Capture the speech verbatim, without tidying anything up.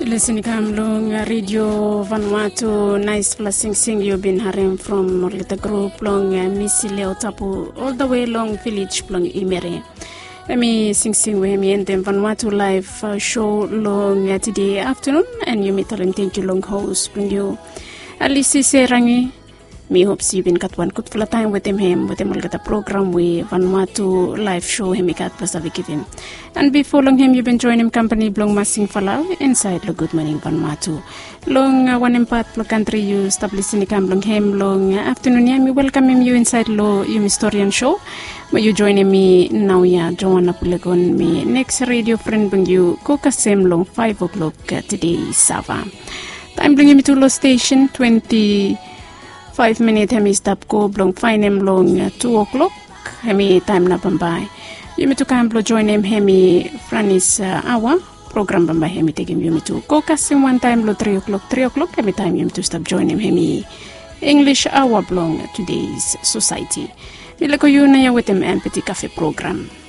Listen kamlong radio Vanuatu nice blessing sing you been harem from Morlita group long Missy Leo Tapu all the way long village long Imere. Let me sing sing with me and then Vanuatu live uh, show long uh, today afternoon and you meet and thank you long host bring you Alice Serangi. Me hopes you've been got one good full time with him him with him all got a program with Vanuatu live show him got Pacific given. And before long him you've been joining him company blong masing falau inside the good morning Vanuatu. Long uh, one part lo country you stop listening kam long him long uh, afternoon yeah me welcome him you inside lo you historian show. But you joining me now yeah Joanna Pulegon me next radio friend bring you coca same long five o'clock uh, today Sava. Time bring me to lo station twenty Five minutes hemi stop ko blong fine him long uh, two o'clock hemi time na bambay. You me to come blo join him hemi Franis uh, hour program bambay hemi take him you me to go casting one time blo three o'clock three o'clock hemi time you me to stop join him hemi English hour blong today's society. Nila ko yun na ya with him empathy cafe program.